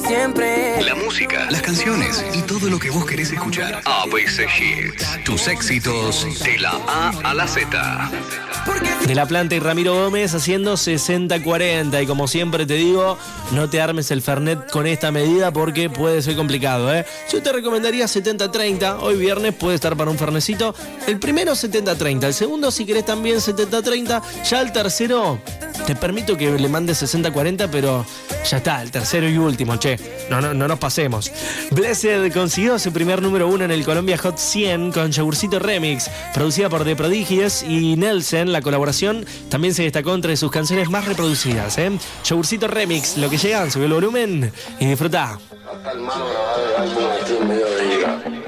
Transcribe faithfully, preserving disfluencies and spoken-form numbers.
siempre. La música, las canciones y todo lo que vos querés escuchar. A B C Hits. Tus éxitos de la A a la Z. De La Planta y Ramiro Gómez haciendo sesenta cuarenta. Y como siempre te digo, no te armes el Fernet con esta medida porque puede ser complicado, ¿eh? Yo te recomendaría setenta treinta. Hoy viernes puede estar para un fernecito. El primero setenta treinta. El segundo, si querés, también setenta treinta. Ya el tercero, te permito que le mandes sesenta cuarenta, pero ya está, el tercero y último, che. No, no, no nos pasemos. Blessed consiguió su primer número uno en el Colombia Hot cien con Yogurcito Remix, producida por The Prodigies y Nelson. La colaboración también se destacó entre sus canciones más reproducidas, ¿eh? Yogurcito Remix, lo que llegan, sube el volumen y disfruta. Hasta el malo grabado el álbum aquí en medio de ira.